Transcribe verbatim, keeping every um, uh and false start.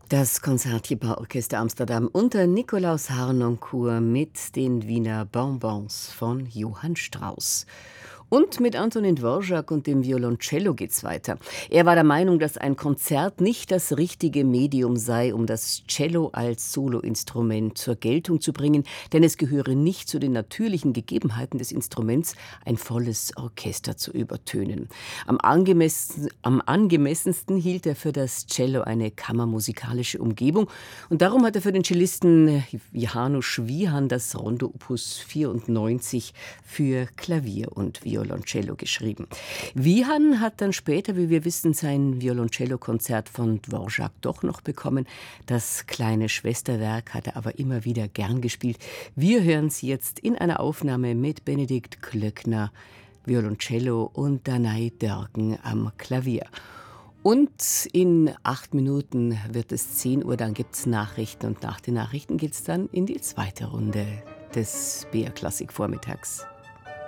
Das Concertgebouw-Orchester Amsterdam unter Nikolaus Harnoncourt mit den Wiener Bonbons von Johann Strauss. Und mit Antonin Dvorak und dem Violoncello geht's weiter. Er war der Meinung, dass ein Konzert nicht das richtige Medium sei, um das Cello als Soloinstrument zur Geltung zu bringen, denn es gehöre nicht zu den natürlichen Gegebenheiten des Instruments, ein volles Orchester zu übertönen. Am, angemessen, am angemessensten hielt er für das Cello eine kammermusikalische Umgebung und darum hat er für den Cellisten Janusz Wiehan das Rondo Opus vierundneunzig für Klavier und Violoncello Violoncello geschrieben. Wiehan hat dann später, wie wir wissen, sein Violoncello-Konzert von Dvorak doch noch bekommen. Das kleine Schwesterwerk hat er aber immer wieder gern gespielt. Wir hören es jetzt in einer Aufnahme mit Benedikt Klöckner, Violoncello und Danai Dörgen am Klavier. Und in acht Minuten wird es zehn Uhr, dann gibt es Nachrichten und nach den Nachrichten geht es dann in die zweite Runde des B R Klassik Vormittags.